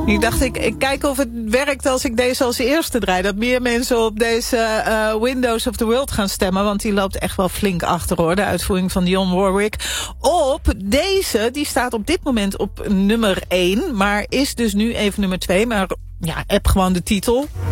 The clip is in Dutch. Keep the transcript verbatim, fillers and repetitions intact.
Ik dacht, ik, ik kijk of het werkt als ik deze als eerste draai. Dat meer mensen op deze uh, Windows of the World gaan stemmen. Want die loopt echt wel flink achter, hoor. De uitvoering van Dionne Warwick. Op deze, die staat op dit moment op nummer één. Maar is dus nu even nummer twee. Maar ja, app gewoon de titel.